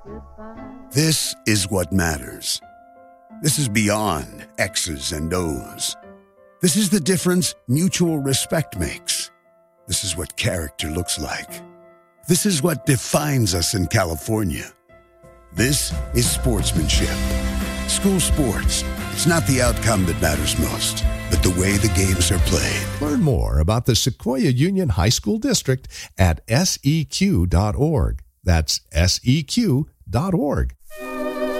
This is what matters. This is beyond X's and O's. This is the difference mutual respect makes. This is what character looks like. This is what defines us in California. This is sportsmanship. School sports. It's not the outcome that matters most, but the way the games are played. Learn more about the Sequoia Union High School District at seq.org. That's seq.org.